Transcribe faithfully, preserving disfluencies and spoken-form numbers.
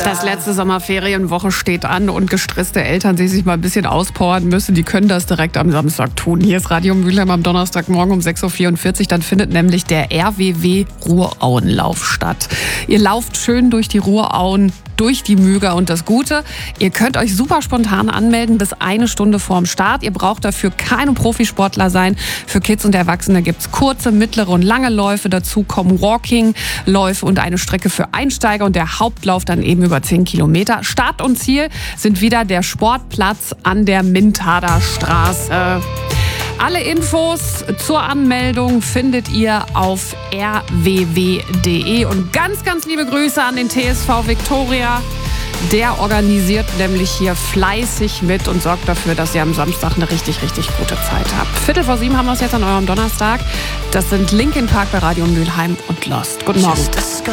Das letzte Sommerferienwoche steht an und gestresste Eltern, die sich mal ein bisschen auspowern müssen, die können das direkt am Samstag tun. Hier ist Radio Mülheim am Donnerstagmorgen um sechs Uhr vierundvierzig. Dann findet nämlich der R W W Ruhrauenlauf statt. Ihr lauft schön durch die Ruhrauen, durch die Müger und das Gute. Ihr könnt euch super spontan anmelden bis eine Stunde vorm Start. Ihr braucht dafür keine Profisportler sein. Für Kids und Erwachsene gibt's kurze, mittlere und lange Läufe. Dazu kommen Walking-Läufe und eine Strecke für Einsteiger und der Hauptlauf dann eben über zehn Kilometer. Start und Ziel sind wieder der Sportplatz an der Mintader Straße. Alle Infos zur Anmeldung findet ihr auf r w w punkt d e und ganz, ganz liebe Grüße an den T S V Viktoria. Der organisiert nämlich hier fleißig mit und sorgt dafür, dass ihr am Samstag eine richtig, richtig gute Zeit habt. Viertel vor sieben haben wir es jetzt an eurem Donnerstag. Das sind Linkin Park bei Radio Mülheim und Lost. Guten Morgen.